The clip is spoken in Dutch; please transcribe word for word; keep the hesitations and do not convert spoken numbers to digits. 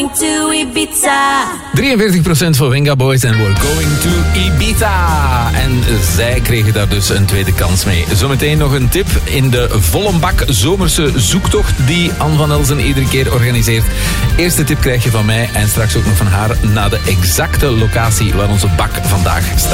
To Ibiza. drieënveertig procent voor Venga Boys en We're Going to Ibiza. En zij kregen daar dus een tweede kans mee. Zometeen nog een tip in de volle bak zomerse zoektocht die Anne van Elsen iedere keer organiseert. Eerste tip krijg je van mij en straks ook nog van haar naar de exacte locatie waar onze bak vandaag staat.